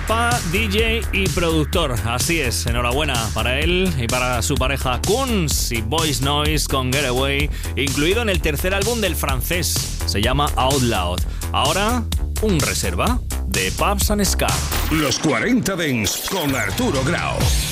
Pa, DJ y productor. Así es, enhorabuena para él y para su pareja Kunz y Boys Noise con Getaway, incluido en el tercer álbum del francés. Se llama Out Loud. Ahora, un reserva de Pubs and Ska. Los 40 Dents con Arturo Grau.